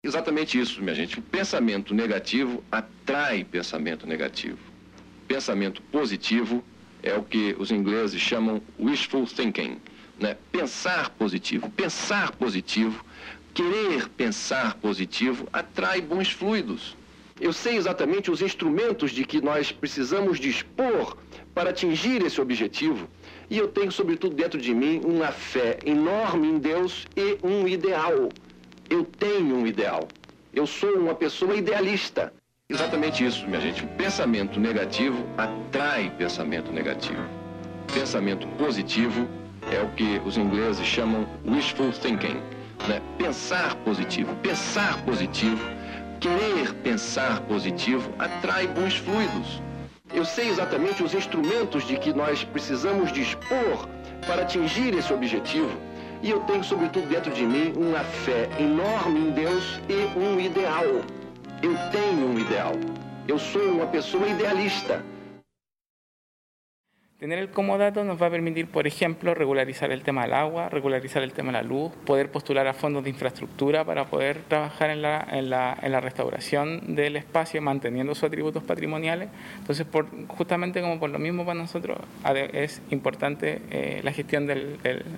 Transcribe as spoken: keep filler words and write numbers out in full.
Exatamente isso, minha gente. O pensamento negativo atrai pensamento negativo. Pensamento positivo é o que os ingleses chamam wishful thinking, né? Pensar positivo. Pensar positivo, querer pensar positivo, atrai bons fluidos. Eu sei exatamente os instrumentos de que nós precisamos dispor para atingir esse objetivo. E eu tenho, sobretudo, dentro de mim, uma fé enorme em Deus e um ideal. Eu tenho um ideal. Eu sou uma pessoa idealista. Exatamente isso, minha gente. O pensamento negativo atrai pensamento negativo. Pensamento positivo é o que os ingleses chamam wishful thinking, né? Pensar positivo. Pensar positivo, querer pensar positivo, atrai bons fluidos. Eu sei exatamente os instrumentos de que nós precisamos dispor para atingir esse objetivo. E eu tenho, sobretudo, dentro de mim, uma fé enorme em Deus e um ideal. Eu tenho um ideal. Eu sou uma pessoa idealista. Tener el comodato nos va a permitir, por ejemplo, regularizar el tema del agua, regularizar el tema de la luz, poder postular a fondos de infraestructura para poder trabajar en la, en la, en la restauración del espacio, manteniendo sus atributos patrimoniales. Entonces, por, justamente como por lo mismo para nosotros es importante eh, la gestión del, del,